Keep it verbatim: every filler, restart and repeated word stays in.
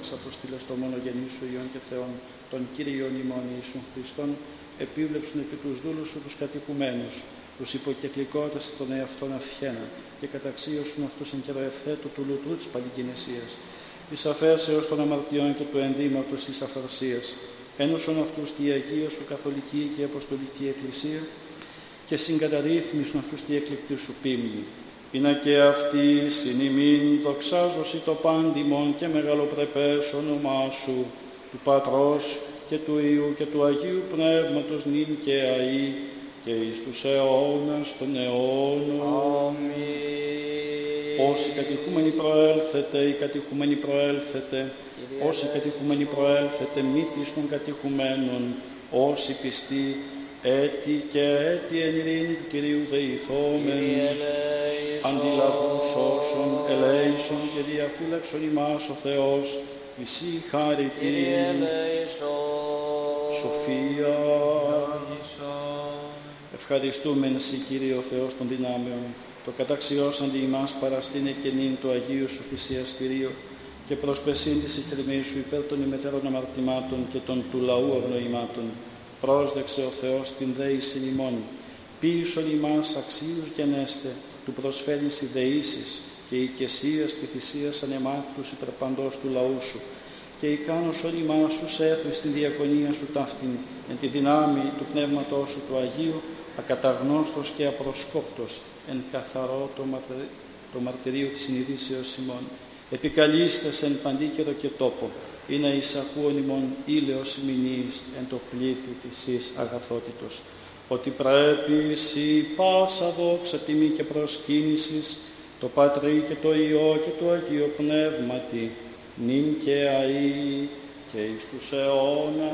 εξαποστήλες το μονογενή σου Υιόν και Θεόν, τον Κύριον ημών Ιησούν Χριστόν, επίβλεψουν επί τους δούλους σου τους κατοικουμένους, τους υποκεκλικότες των εαυτών αυχένα, και καταξίωσουν αυτούς εν καιρό ευθέτου του λουτρού της παλικινεσίας, εις αφέσεως των αμαρτιών και του ενδύματος της αφαρσίας, ένωσον αυτούς τη Αγία σου Καθολική και Αποστολική Εκκλησία, και συγκαταρρύθμισουν αυτούς τη εκλεκτή σου πίμνη. Είναι και αυτή συνημήν δοξάζωση το πάντιμον και μεγαλοπρεπές όνομά σου, του Πατρός και του Υιού και του Αγίου Πνεύματος νυν και αεί και εις τους αιώνας των αιώνων. Αμήν. Όσοι κατηχούμενοι προέλθετε, οι κατηχούμενοι προέλθετε, όσοι κατηχούμενοι προέλθετε, μήτης των κατηχουμένων, όσοι πιστοί, έτη και έτη εν ειρήνη του Κυρίου δεηθόμεν, αντιλαβούς όσων, ελέησον και διαφύλαξον ημάς ο Θεός, μισή χάρητη, σοφία. Ευχαριστούμεν σοι, Κύριε ο Θεός των δυνάμεων, το καταξιώσαντι ημάς παραστήνε και νυν το Αγίου σου θυσιαστηρίο και προσπεσήν της εκκρεμής σου υπέρ των ημετέρων αμαρτημάτων και των του λαού αγνοημάτων. Πρόσδεξε ο Θεός την δέησιν ημών, ποίησον ημάς αξίους γενέστε, του προσφέρει ιδεήσεις και οικεσίας και θυσίας ανεμάκτους υπερπαντός του λαού σου, και ικάνωσον ημάς σου έθρι στην διακονία σου ταύτην, εν τη δυνάμει του Πνεύματός σου του Αγίου, ακαταγνώστος και απροσκόπτος, εν καθαρό το, ματρι... το μαρτυρίο της συνειδήσεως ημών. Επικαλείστες εν παντίκαιρο και τόπο, ή να εισακούον ημών ήλαιος ημινής εν το πλήθη της εις αγαθότητος, ότι πρέπει εσύ πάσα δόξα τιμή και προσκύνησης, το Πατρί και το Υιό και το Αγίο Πνεύματι, νυν και αεί και εις τους αιώνας